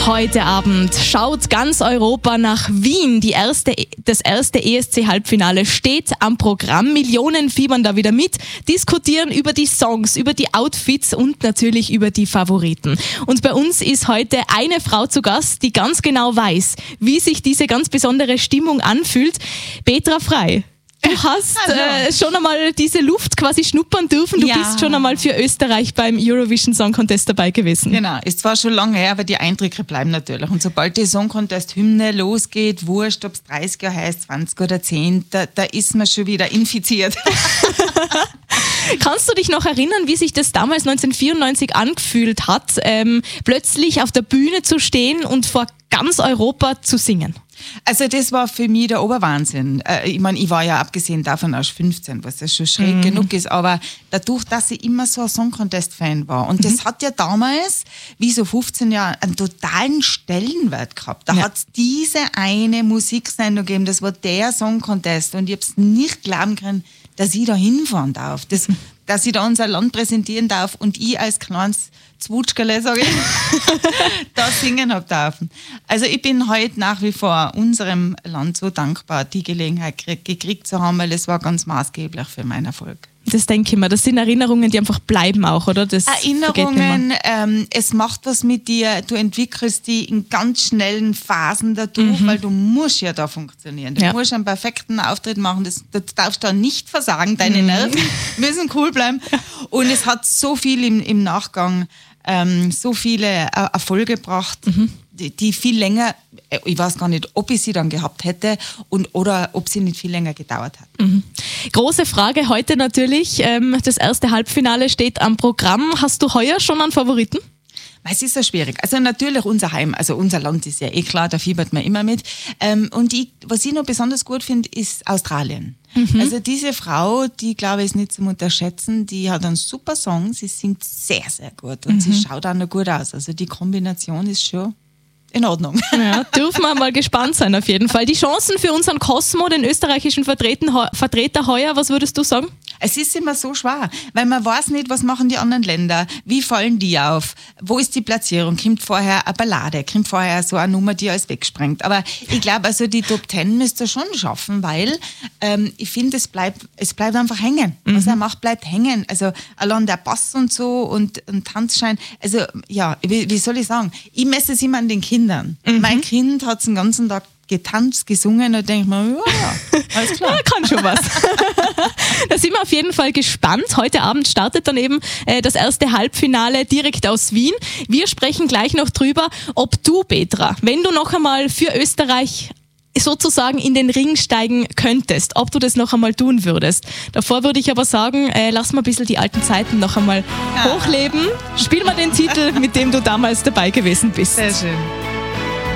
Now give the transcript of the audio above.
Heute Abend schaut ganz Europa nach Wien. Das erste ESC-Halbfinale steht am Programm. Millionen fiebern da wieder mit, diskutieren über die Songs, über die Outfits und natürlich über die Favoriten. Und bei uns ist heute eine Frau zu Gast, die ganz genau weiß, wie sich diese ganz besondere Stimmung anfühlt. Petra Frey. Du hast schon einmal diese Luft quasi schnuppern dürfen. Du bist schon einmal für Österreich beim Eurovision Song Contest dabei gewesen. Genau, ist zwar schon lange her, aber die Eindrücke bleiben natürlich. Und sobald die Song Contest Hymne losgeht, wurscht, ob es 30 Jahre heißt, 20 oder 10, da ist man schon wieder infiziert. Kannst du dich noch erinnern, wie sich das damals 1994 angefühlt hat, plötzlich auf der Bühne zu stehen und vor ganz Europa zu singen? Also das war für mich der Oberwahnsinn. Ich meine, ich war ja abgesehen davon erst 15, was das schon schräg genug ist, aber dadurch, dass ich immer so ein Song-Contest-Fan war und das hat ja damals, wie so 15 Jahre, einen totalen Stellenwert gehabt. Da hat es diese eine Musiksendung gegeben, das war der Song-Contest und ich habe es nicht glauben können, dass ich da hinfahren darf, dass ich da unser Land präsentieren darf und ich als kleines Zwutschgerle, sage ich, da singen habe dürfen. Also ich bin heute nach wie vor unserem Land so dankbar, die Gelegenheit gekriegt zu haben, weil es war ganz maßgeblich für meinen Erfolg. Das denke ich mir. Das sind Erinnerungen, die einfach bleiben auch, oder? Das Erinnerungen, es macht was mit dir. Du entwickelst die in ganz schnellen Phasen dadurch, weil du musst ja da funktionieren. Du musst einen perfekten Auftritt machen. Du darfst da nicht versagen. Deine Nerven müssen cool bleiben. Und es hat so viel im Nachgang, so viele Erfolge gebracht, die viel länger, ich weiß gar nicht, ob ich sie dann gehabt hätte oder ob sie nicht viel länger gedauert hat. Große Frage heute natürlich. Das erste Halbfinale steht am Programm. Hast du heuer schon einen Favoriten? Es ist so schwierig. Also natürlich unser Heim, also unser Land ist ja eh klar, da fiebert man immer mit. Und was ich noch besonders gut finde, ist Australien. Also diese Frau, die glaube ich ist nicht zum Unterschätzen, die hat einen super Song, sie singt sehr, sehr gut und sie schaut auch noch gut aus. Also die Kombination ist schon in Ordnung. Ja, dürfen wir mal gespannt sein auf jeden Fall. Die Chancen für unseren Cosmo, den österreichischen Vertreter heuer, was würdest du sagen? Es ist immer so schwer, weil man weiß nicht, was machen die anderen Länder, wie fallen die auf, wo ist die Platzierung, kommt vorher eine Ballade, kommt vorher so eine Nummer, die alles wegsprengt. Aber ich glaube, also die Top 10 müsst ihr schon schaffen, weil ich finde, es bleibt einfach hängen. Was er macht, bleibt hängen. Also allein der Bass und so und Tanzschein, also ja, wie soll ich sagen, ich messe es immer an den Kindern. Mein Kind hat den ganzen Tag getanzt, gesungen und denke mir, ja, alles klar. Ja, kann schon was. Da sind wir auf jeden Fall gespannt. Heute Abend startet dann eben das erste Halbfinale direkt aus Wien. Wir sprechen gleich noch drüber, ob du, Petra, wenn du noch einmal für Österreich sozusagen in den Ring steigen könntest, ob du das noch einmal tun würdest. Davor würde ich aber sagen, lass mal ein bisschen die alten Zeiten noch einmal hochleben. Spiel mal den Titel, mit dem du damals dabei gewesen bist. Sehr schön.